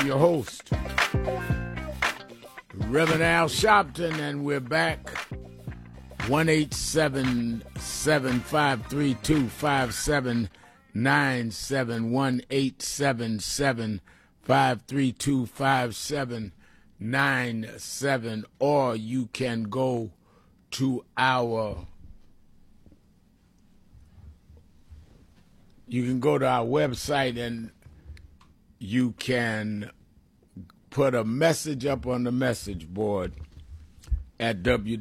your host, Reverend Al Sharpton, and we're back. 1-877-532-5797, 1-877-532-5797, or you can go to our website and you can put a message up on the message board at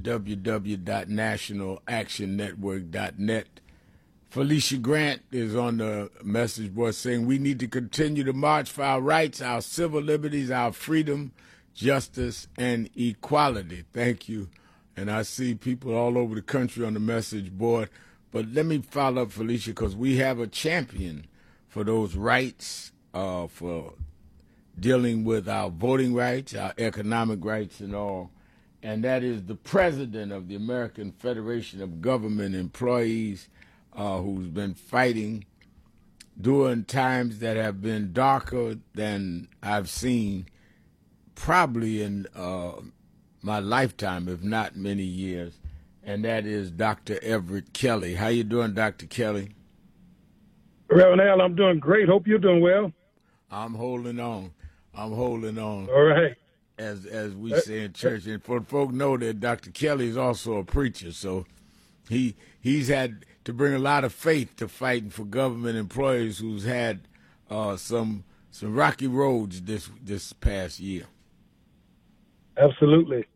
www.nationalactionnetwork.net. Felicia Grant is on the message board saying we need to continue to march for our rights, our civil liberties, our freedom, justice, and equality. Thank you. And I see people all over the country on the message board. But let me follow up, Felicia, because we have a champion for those rights, for dealing with our voting rights, our economic rights, and all. And that is the president of the American Federation of Government Employees, who's been fighting during times that have been darker than I've seen probably in my lifetime, if not many years, and that is Dr. Everett Kelly. How you doing, Dr. Kelly? Reverend Al, I'm doing great. Hope you're doing well. I'm holding on. All right. As we say in church, and for folk know that Dr. Kelly is also a preacher, so he's had to bring a lot of faith to fighting for government employees who's had some rocky roads this past year. Absolutely.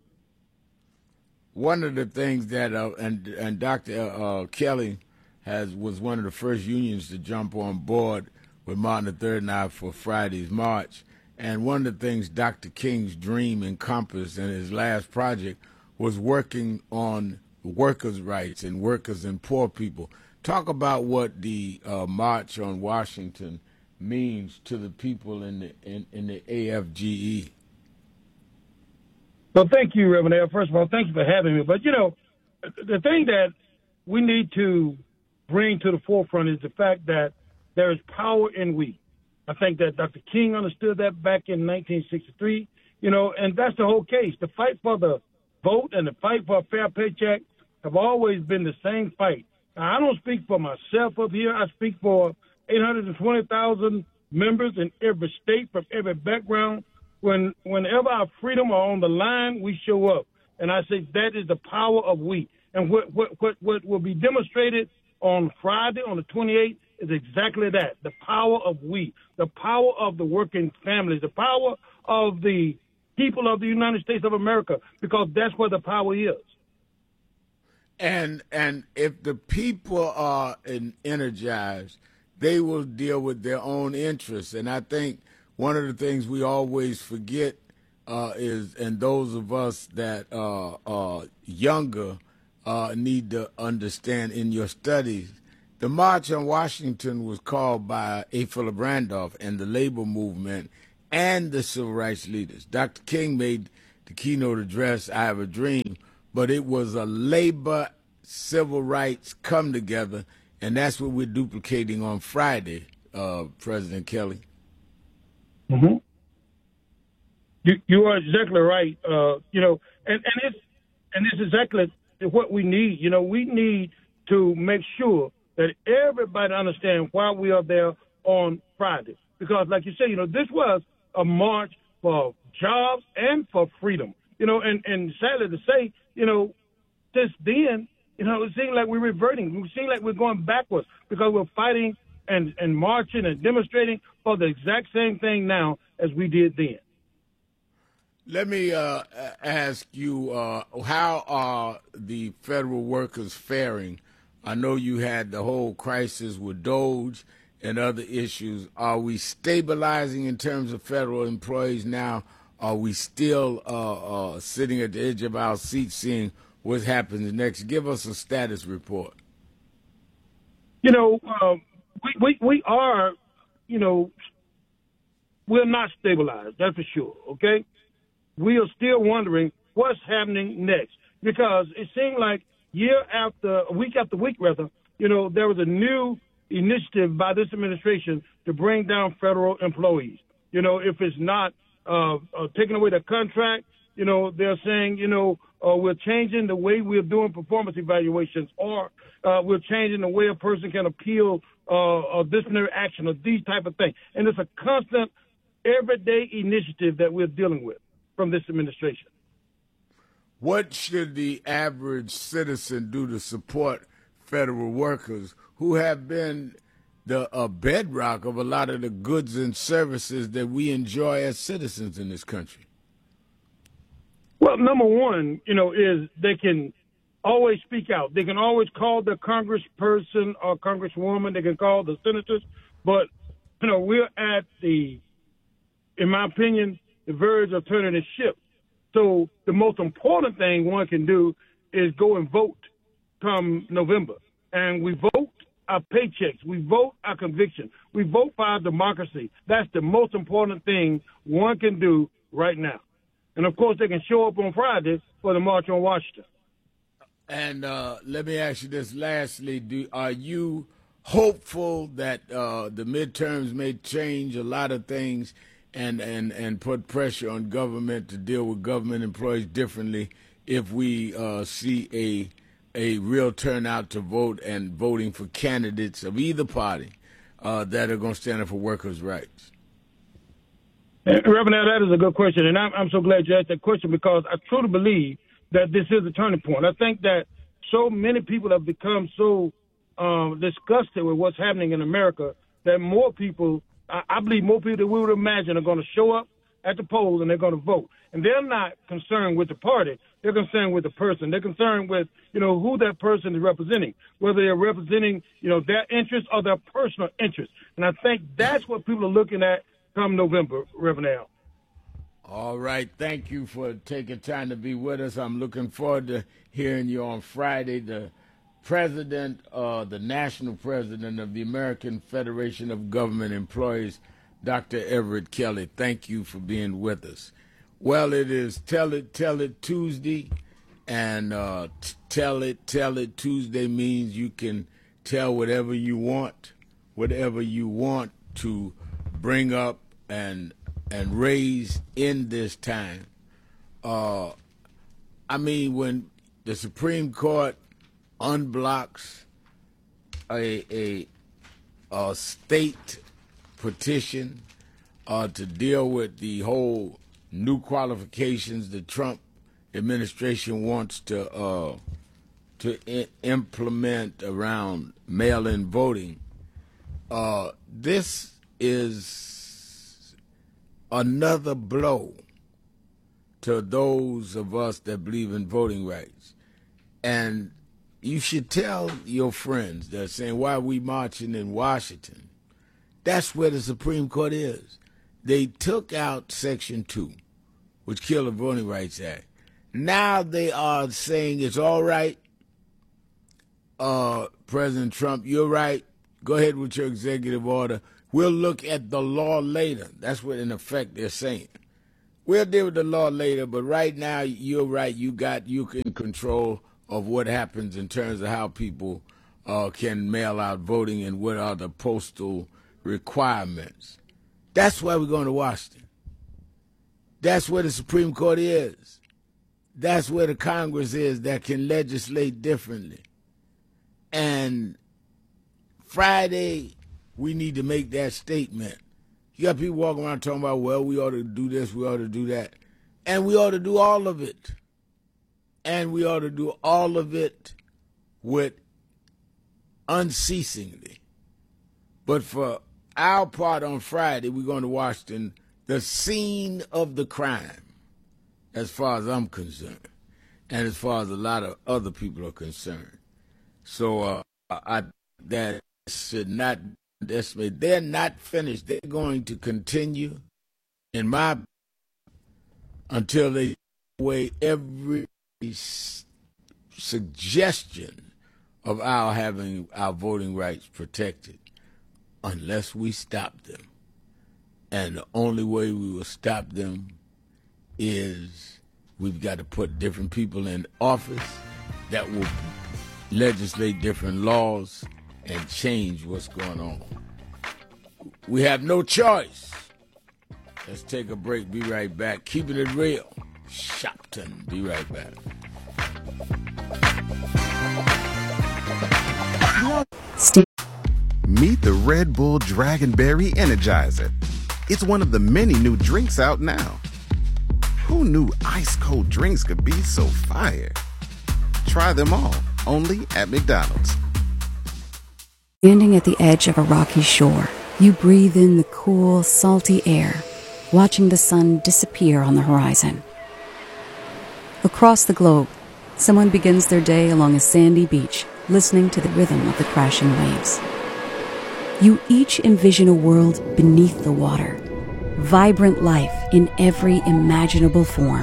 One of the things that and Dr. Kelly was one of the first unions to jump on board with Martin Luther and I for Friday's March. And one of the things Dr. King's dream encompassed in his last project was working on workers' rights and workers and poor people. Talk about what the March on Washington means to the people in the AFGE. Well, thank you, Reverend Al. First of all, thank you for having me. But, the thing that we need to bring to the forefront is the fact that there is power in we. I think that Dr. King understood that back in 1963, and that's the whole case. The fight for the vote and the fight for a fair paycheck have always been the same fight. Now, I don't speak for myself up here. I speak for 820,000 members in every state from every background. Whenever our freedom are on the line, we show up. And I say that is the power of we. And what will be demonstrated on Friday, on the 28th, is exactly that, the power of we, the power of the working families, the power of the people of the United States of America, because that's where the power is. And if the people are energized, they will deal with their own interests. And I think one of the things we always forget is, and those of us that are younger need to understand in your studies, the March on Washington was called by A. Philip Randolph and the labor movement and the civil rights leaders. Dr. King made the keynote address, I Have a Dream, but it was a labor civil rights come together, and that's what we're duplicating on Friday, President Kelly. Mm-hmm. You are exactly right. And it's exactly what we need. We need to make sure that everybody understands why we are there on Friday. Because, like you say, this was a march for jobs and for freedom. And sadly to say, since then, it seems like we're reverting. It seems like we're going backwards because we're fighting and marching and demonstrating for the exact same thing now as we did then. Let me ask you, how are the federal workers faring? I know you had the whole crisis with DOGE and other issues. Are we stabilizing in terms of federal employees now? Are we still sitting at the edge of our seat seeing what happens next? Give us a status report. We are, we're not stabilized, that's for sure, okay? We are still wondering what's happening next because it seemed like week after week, there was a new initiative by this administration to bring down federal employees. if it's not taking away the contract, they're saying, we're changing the way we're doing performance evaluations, or we're changing the way a person can appeal a disciplinary action, or these type of things. And it's a constant, everyday initiative that we're dealing with from this administration. What should the average citizen do to support federal workers who have been the bedrock of a lot of the goods and services that we enjoy as citizens in this country? Well, number one, is they can always speak out. They can always call the congressperson or congresswoman. They can call the senators. But, we're at in my opinion, the verge of turning the ship. So the most important thing one can do is go and vote come November. And we vote our paychecks. We vote our conviction. We vote for our democracy. That's the most important thing one can do right now. And, of course, they can show up on Friday for the March on Washington. And let me ask you this lastly. Are you hopeful that the midterms may change a lot of things and put pressure on government to deal with government employees differently if we see a real turnout to vote and voting for candidates of either party that are going to stand up for workers' rights? Reverend, that is a good question, and I'm so glad you asked that question, because I truly believe that this is a turning point. I think that so many people have become so disgusted with what's happening in America that more people, I believe more people than we would imagine, are going to show up at the polls and they're going to vote. And they're not concerned with the party. They're concerned with the person. They're concerned with, who that person is representing, whether they're representing, their interests or their personal interests. And I think that's what people are looking at come November, Reverend Al. All right. Thank you for taking time to be with us. I'm looking forward to hearing you on Friday. The president, the national president of the American Federation of Government Employees, Dr. Everett Kelly. Thank you for being with us. Well, it is Tell It Tuesday, and Tell It Tuesday means you can tell whatever you want to bring up and raise in this time. When the Supreme Court unblocks a state petition to deal with the whole new qualifications the Trump administration wants to implement around mail-in voting, this is another blow to those of us that believe in voting rights. And you should tell your friends that are saying, why are we marching in Washington? That's where the Supreme Court is. They took out Section 2, which killed the Voting Rights Act. Now they are saying it's all right, President Trump, you're right. Go ahead with your executive order. We'll look at the law later. That's what, in effect, they're saying. We'll deal with the law later, but right now, you're right. You in control of what happens in terms of how people can mail out voting and what are the postal requirements. That's why we're going to Washington. That's where the Supreme Court is. That's where the Congress is that can legislate differently. And Friday, we need to make that statement. You got people walking around talking about, well, we ought to do this, we ought to do that. And we ought to do all of it. And we ought to do all of it with unceasingly. But for our part on Friday, we're going to Washington, the scene of the crime, as far as I'm concerned, and as far as a lot of other people are concerned. So that should not decimate. They're not finished. They're going to continue, until they take away every suggestion of our having our voting rights protected, unless we stop them. And the only way we will stop them is we've got to put different people in office that will legislate different laws and change what's going on. We have no choice Let's take a break. Be right back. Keeping it real. Shopton. Be right back. Meet the Red Bull Dragonberry Energizer. It's one of the many new drinks out now. Who knew ice-cold drinks could be so fire? Try them all, only at McDonald's. Standing at the edge of a rocky shore, you breathe in the cool, salty air, watching the sun disappear on the horizon. Across the globe, someone begins their day along a sandy beach, listening to the rhythm of the crashing waves. You each envision a world beneath the water, vibrant life in every imaginable form.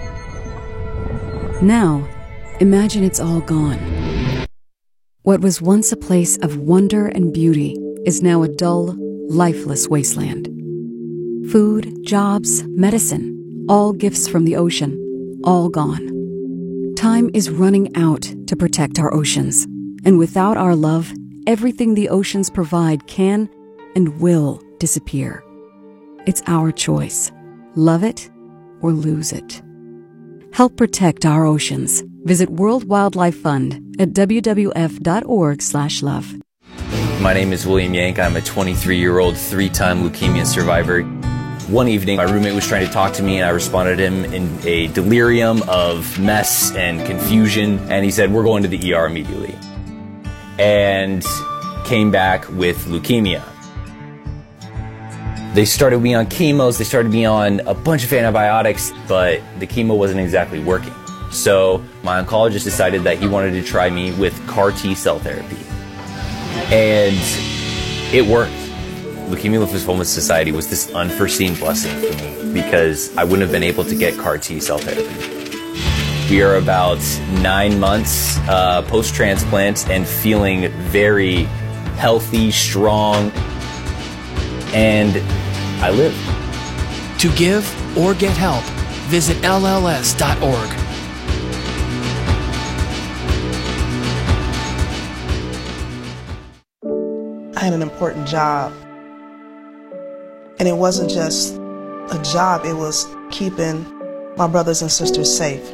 Now, imagine it's all gone. What was once a place of wonder and beauty is now a dull, lifeless wasteland. Food, jobs, medicine, all gifts from the ocean, all gone. Time is running out to protect our oceans, and without our love, everything the oceans provide can and will disappear. It's our choice. Love it or lose it. Help protect our oceans. Visit World Wildlife Fund at wwf.org/love. My name is William Yank. I'm a 23-year-old, 3-time leukemia survivor. One evening, my roommate was trying to talk to me, and I responded to him in a delirium of mess and confusion, and he said, "We're going to the ER immediately." And came back with leukemia. They started me on chemos, they started me on a bunch of antibiotics, but the chemo wasn't exactly working. So my oncologist decided that he wanted to try me with CAR T-cell therapy. And it worked. Leukemia Lymphoma Society was this unforeseen blessing for me because I wouldn't have been able to get CAR T-cell therapy. We are about 9 months post-transplant and feeling very healthy, strong, and I live. To give or get help, visit LLS.org. I had an important job. And it wasn't just a job, it was keeping my brothers and sisters safe.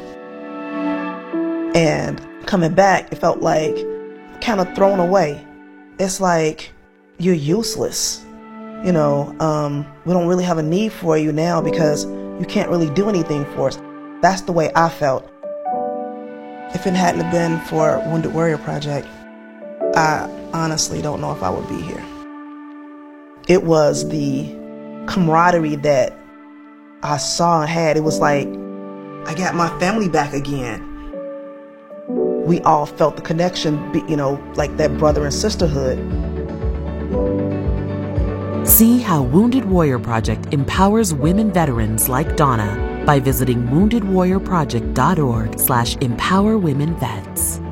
And coming back, it felt like kind of thrown away. It's like you're useless. You know, we don't really have a need for you now because you can't really do anything for us. That's the way I felt. If it hadn't have been for Wounded Warrior Project, I honestly don't know if I would be here. It was the camaraderie that I saw and had. It was like I got my family back again. We all felt the connection, you know, like that brother and sisterhood. See how Wounded Warrior Project empowers women veterans like Donna by visiting woundedwarriorproject.org/empowerwomenvets.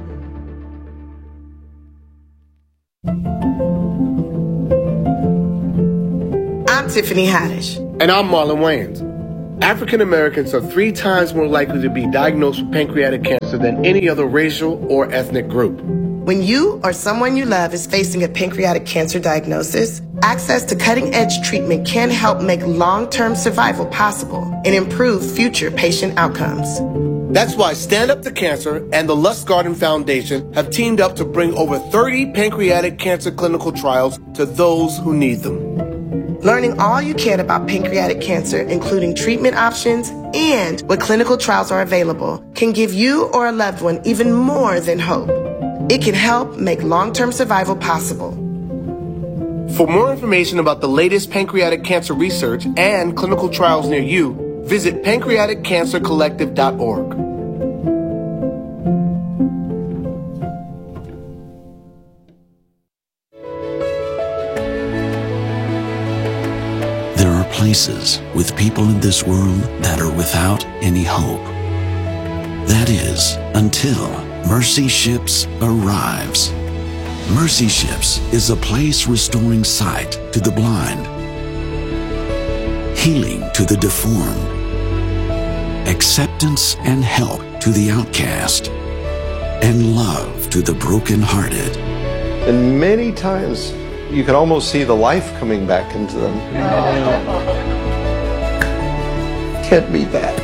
I'm Tiffany Haddish. And I'm Marlon Wayans. African Americans are 3 times more likely to be diagnosed with pancreatic cancer than any other racial or ethnic group. When you or someone you love is facing a pancreatic cancer diagnosis, access to cutting-edge treatment can help make long-term survival possible and improve future patient outcomes. That's why Stand Up to Cancer and the Lust Garden Foundation have teamed up to bring over 30 pancreatic cancer clinical trials to those who need them. Learning all you can about pancreatic cancer, including treatment options and what clinical trials are available, can give you or a loved one even more than hope. It can help make long-term survival possible. For more information about the latest pancreatic cancer research and clinical trials near you, visit pancreaticcancercollective.org. There are places with people in this world that are without any hope. That is, until Mercy Ships arrives. Mercy Ships is a place restoring sight to the blind, healing to the deformed, acceptance and help to the outcast, and love to the brokenhearted. And many times you can almost see the life coming back into them. can't beat that.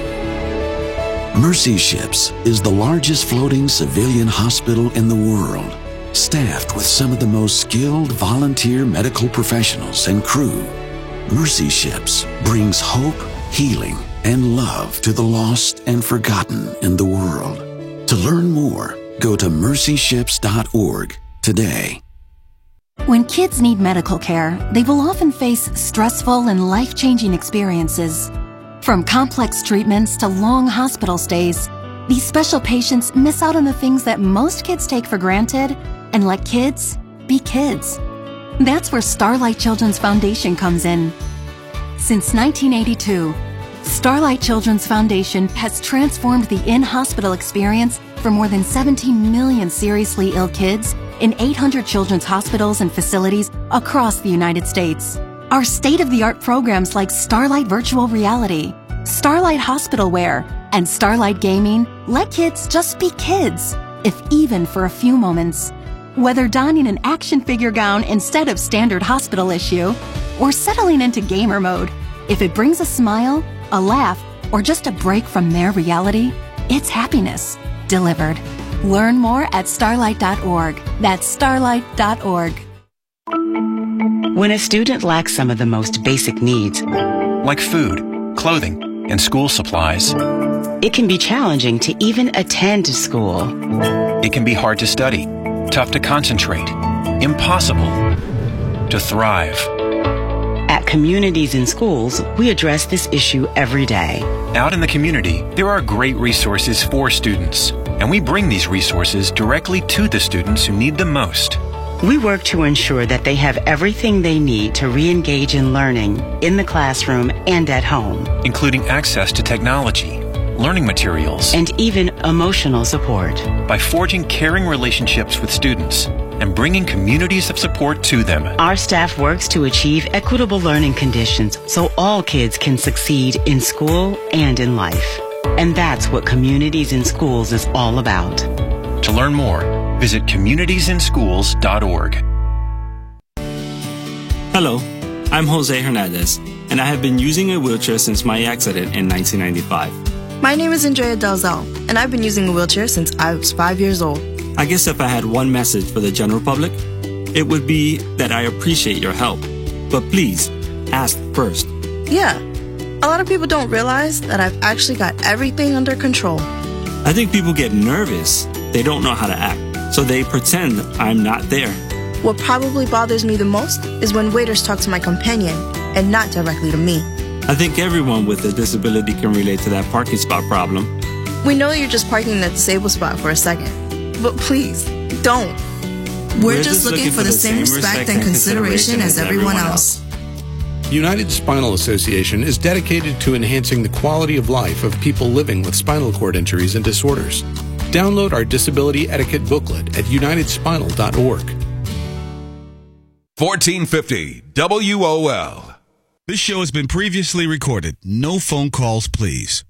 Mercy Ships is the largest floating civilian hospital in the world, staffed with some of the most skilled volunteer medical professionals and crew. Mercy Ships brings hope, healing, and love to the lost and forgotten in the world. To learn more, go to mercyships.org today. When kids need medical care, they will often face stressful and life-changing experiences. From complex treatments to long hospital stays, these special patients miss out on the things that most kids take for granted and let kids be kids. That's where Starlight Children's Foundation comes in. Since 1982, Starlight Children's Foundation has transformed the in-hospital experience for more than 17 million seriously ill kids in 800 children's hospitals and facilities across the United States. Our state-of-the-art programs like Starlight Virtual Reality, Starlight Hospital Wear, and Starlight Gaming let kids just be kids, if even for a few moments. Whether donning an action figure gown instead of standard hospital issue, or settling into gamer mode, if it brings a smile, a laugh, or just a break from their reality, it's happiness delivered. Learn more at starlight.org. That's starlight.org. When a student lacks some of the most basic needs, like food, clothing, and school supplies, it can be challenging to even attend school. It can be hard to study, tough to concentrate, impossible to thrive. At Communities in Schools, we address this issue every day. Out in the community, there are great resources for students, and we bring these resources directly to the students who need them most. We work to ensure that they have everything they need to re-engage in learning in the classroom and at home, including access to technology, learning materials, and even emotional support. By forging caring relationships with students and bringing communities of support to them, our staff works to achieve equitable learning conditions so all kids can succeed in school and in life. And that's what Communities in Schools is all about. To learn more, visit communitiesinschools.org. Hello, I'm Jose Hernandez, and I have been using a wheelchair since my accident in 1995. My name is Andrea Dalzell, and I've been using a wheelchair since I was 5 years old. I guess if I had one message for the general public, it would be that I appreciate your help. But please, ask first. Yeah, a lot of people don't realize that I've actually got everything under control. I think people get nervous. They don't know how to act, so they pretend I'm not there. What probably bothers me the most is when waiters talk to my companion and not directly to me. I think everyone with a disability can relate to that parking spot problem. We know you're just parking in the disabled spot for a second, but please, don't. We're just looking for the same respect and consideration as everyone else. United Spinal Association is dedicated to enhancing the quality of life of people living with spinal cord injuries and disorders. Download our disability etiquette booklet at unitedspinal.org. 1450 WOL. This show has been previously recorded. No phone calls, please.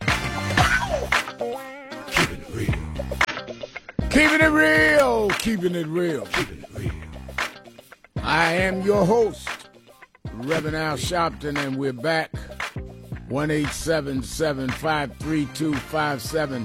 Keeping it real. Keeping it real. Keeping it real. I am your host, Reverend Al Sharpton, and we're back. 1-877-532-5797.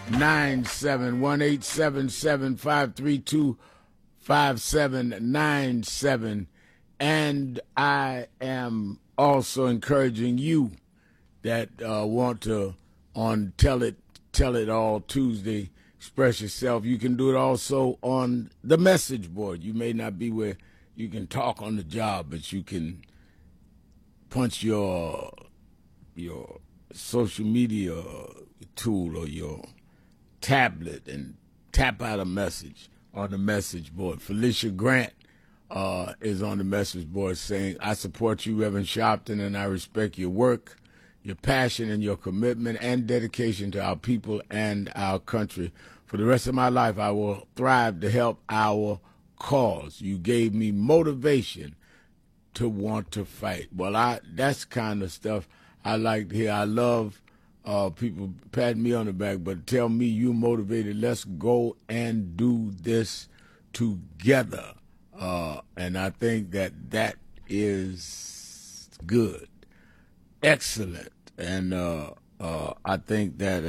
1-877-532-5797. And I am also encouraging you that want to, on Tell It All Tuesday, express yourself. You can do it also on the message board. You may not be where you can talk on the job, but you can punch your social media tool or your tablet and tap out a message on the message board. Felicia Grant is on the message board saying, I support you, Reverend Sharpton, and I respect your work, your passion, and your commitment and dedication to our people and our country. For the rest of my life, I will thrive to help our cause. You gave me motivation to want to fight. Well, that's kind of stuff I like to hear. I love people pat me on the back, but tell me you motivated. Let's go and do this together. And I think that is good, excellent. And I think that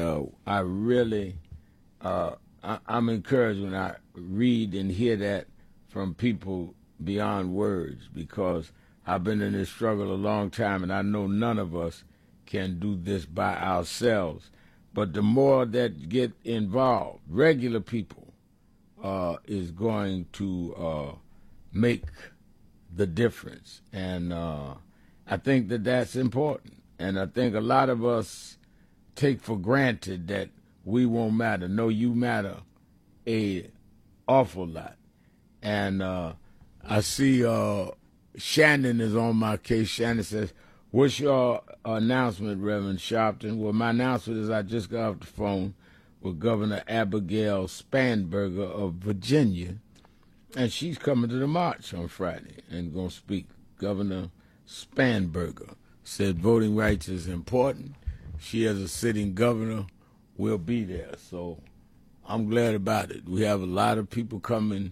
I'm encouraged when I read and hear that from people beyond words, because I've been in this struggle a long time, and I know none of us can do this by ourselves. But the more that get involved, regular people, is going to make the difference. And I think that that's important. And I think a lot of us take for granted that we won't matter. No, you matter a awful lot. And I see Shannon is on my case. Shannon says, what's your announcement, Reverend Sharpton? Well, my announcement is I just got off the phone with Governor Abigail Spanberger of Virginia, and she's coming to the march on Friday and going to speak. Governor Spanberger said voting rights is important. She, as a sitting governor, will be there. So I'm glad about it. We have a lot of people coming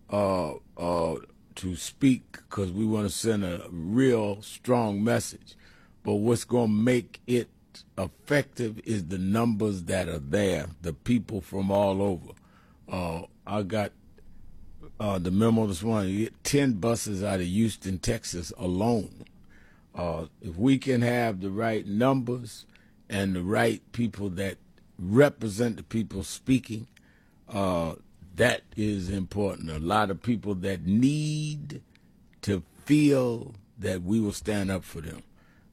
to speak because we want to send a real strong message. But what's going to make it effective is the numbers that are there, the people from all over. I got the memo this morning. You get 10 buses out of Houston, Texas alone. If we can have the right numbers and the right people that represent the people speaking, that is important. A lot of people that need to feel that we will stand up for them.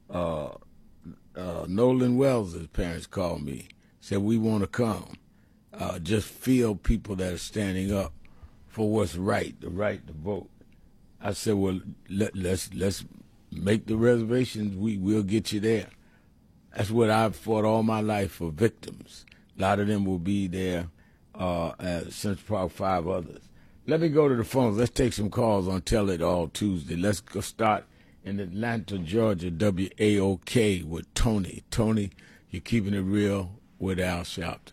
Nolan Wells' parents called me, said, we want to come. Just feel people that are standing up for what's right, the right to vote. I said, well, let's make the reservations. We'll get you there. That's what I've fought all my life for victims. A lot of them will be there at Central Park, 5 others. Let me go to the phones. Let's take some calls on Tell It All Tuesday. Let's go start in Atlanta, Georgia, WAOK with Tony. Tony, you're keeping it real with Al Sharpton.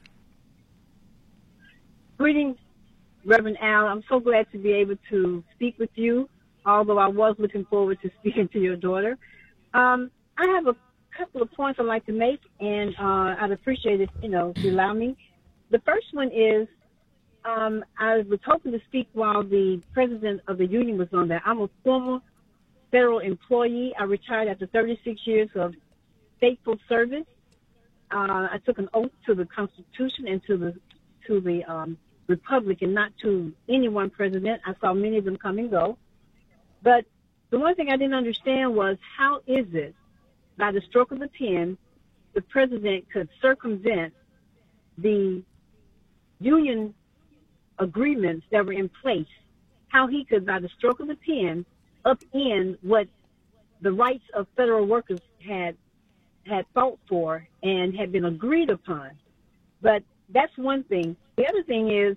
Greetings, Reverend Al. I'm so glad to be able to speak with you, although I was looking forward to speaking to your daughter. I have a couple of points I'd like to make, and I'd appreciate it, if you allow me. The first one is I was hoping to speak while the president of the union was on there. I'm a former federal employee. I retired after 36 years of faithful service. I took an oath to the Constitution and to the Republic, and not to any one president. I saw many of them come and go. But the one thing I didn't understand was, how is it, by the stroke of a pen, the president could circumvent the union agreements that were in place, how he could, by the stroke of a pen, upend what the rights of federal workers had fought for and had been agreed upon. But that's one thing. The other thing is,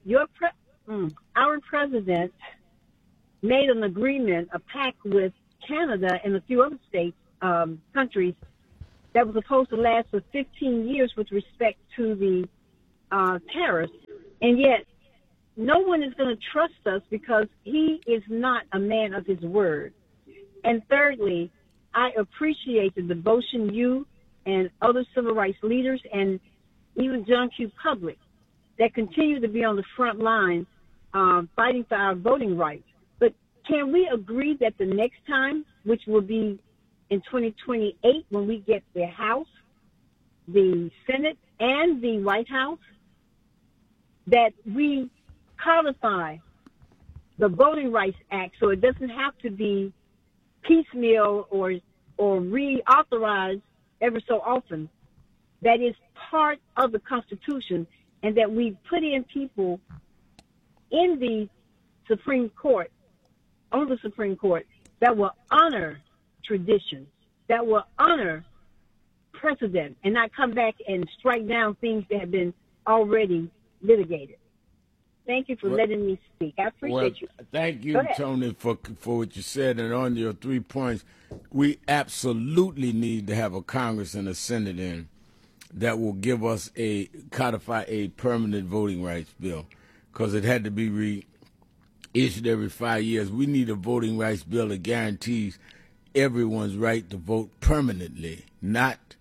our president made an agreement, a pact with Canada and a few other states, countries, that was supposed to last for 15 years with respect to the tariffs. And yet, no one is going to trust us because he is not a man of his word. And thirdly, I appreciate the devotion you and other civil rights leaders and even John Q. Public that continue to be on the front line fighting for our voting rights. But can we agree that the next time, which will be in 2028, when we get the House, the Senate, and the White House, that we codify the Voting Rights Act so it doesn't have to be piecemeal or reauthorized ever so often, that is part of the Constitution, and that we put in people in the Supreme Court, on the Supreme Court, that will honor traditions, that will honor precedent, and not come back and strike down things that have been already litigated. Thank you for letting me speak. I appreciate you. Thank you, Tony, for what you said. And on your 3 points, we absolutely need to have a Congress and a Senate in that will give us codify a permanent voting rights bill, because it had to be reissued every 5 years. We need a voting rights bill that guarantees everyone's right to vote permanently, not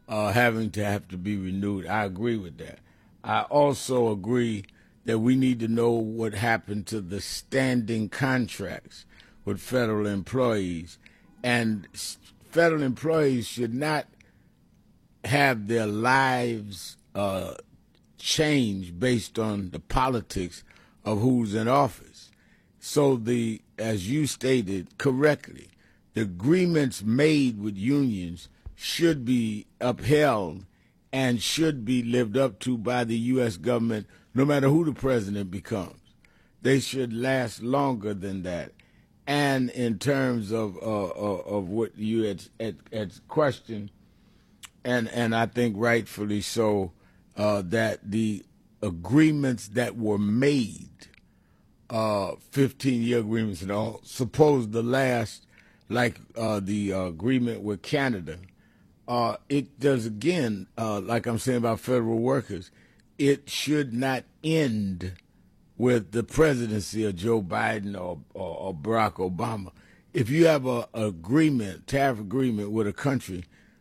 having to have to be renewed. I agree with that. I also agree that we need to know what happened to the standing contracts with federal employees. And federal employees should not have their lives change based on the politics of who's in office. So as you stated correctly, the agreements made with unions should be upheld and should be lived up to by the U.S. government, no matter who the president becomes. They should last longer than that. And in terms of what you had questioned, and I think rightfully so, that the agreements that were made, 15-year agreements and all, supposed to last, like the agreement with Canada, it does again, like I'm saying about federal workers, it should not end with the presidency of Joe Biden or Barack Obama. If you have a tariff agreement with a country,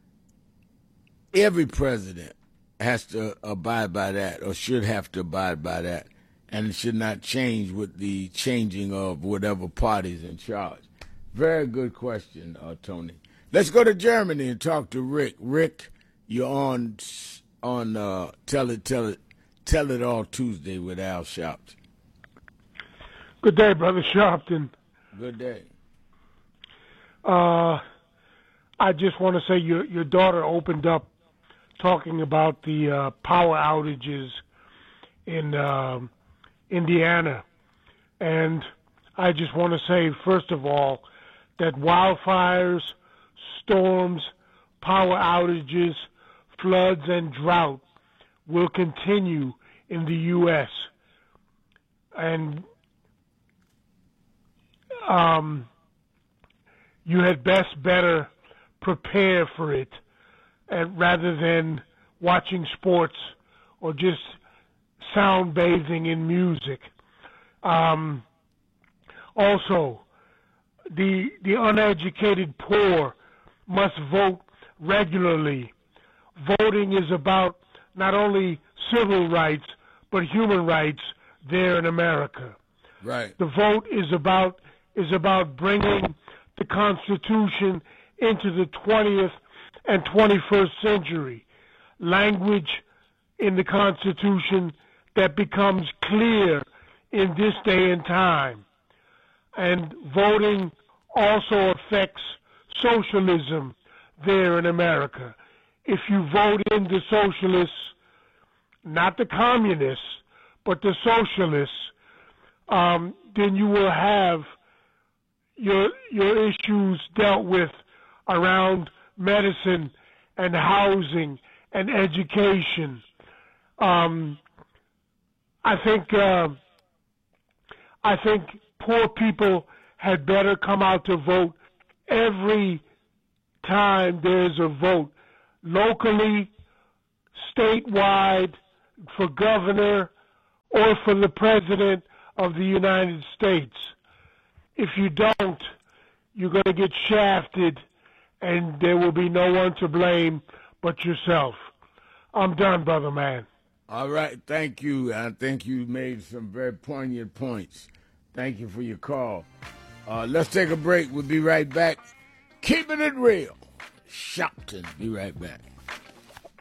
every president has to abide by that or should have to abide by that, and it should not change with the changing of whatever party's in charge. Very good question, Tony. Let's go to Germany and talk to Rick. Rick, you're on Tell It All Tuesday with Al Sharpton. Good day, Brother Sharpton. Good day. I just want to say your daughter opened up talking about the power outages in Indiana. And I just want to say, first of all, that wildfires, storms, power outages, floods, and drought will continue in the U.S. And you had better prepare for it, and rather than watching sports or just sound bathing in music. Also, the uneducated poor must vote regularly. Voting is about not only civil rights but human rights there in America. Right. The vote is about bringing the Constitution into the 20th and 21st century. Language in the Constitution that becomes clear in this day and time. And voting also affects socialism there in America. If you vote in the socialists, not the communists, but the socialists, then you will have your issues dealt with around medicine and housing and education. I think poor people had better come out to vote every time there's a vote, locally, statewide, for governor, or for the president of the United States. If you don't, you're going to get shafted, and there will be no one to blame but yourself. I'm done, brother man. All right, thank you. I think you made some very poignant points. Thank you for your call. Let's take a break. We'll be right back. Keeping it real. Sharpton. Be right back.